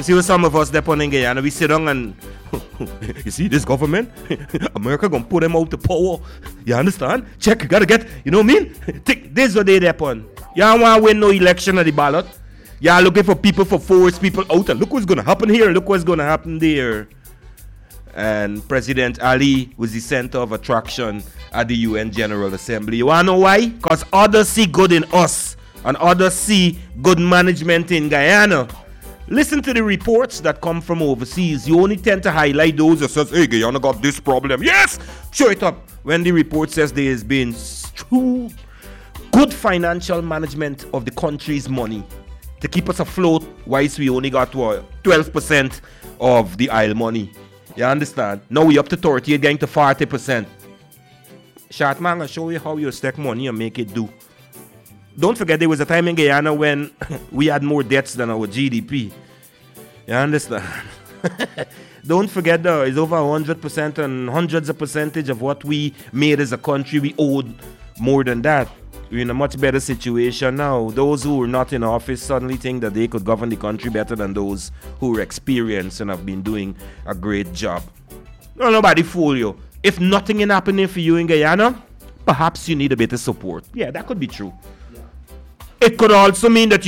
see what some of us there in Guyana, we sit down and you see this government? America gonna put them out to power. You understand? Check, you gotta get, you know what I mean? This is what they there on. Y'all wanna win no election at the ballot. Y'all looking for people for force people out and look what's gonna happen here, look what's gonna happen there. And President Ali was the center of attraction at the UN General Assembly. You wanna know why? Because others see good in us and others see good management in Guyana. Listen to the reports that come from overseas. You only tend to highlight those that says, hey, Guyana got this problem. Yes, show it up. When the report says there has been true good financial management of the country's money to keep us afloat, whilst we only got 12% of the oil money. You understand? Now we up to 30, going to 40%. Short man, I'll show you how you stack money and make it do. Don't forget there was a time in Guyana when we had more debts than our GDP. You understand? Don't forget though, it's over 100% and hundreds of percentage of what we made as a country, we owed more than that. We're in a much better situation now. Those who are not in office suddenly think that they could govern the country better than those who are experienced and have been doing a great job. No, nobody fool you. If nothing is happening for you in Guyana, perhaps you need a bit of support. Yeah, that could be true. It could also mean that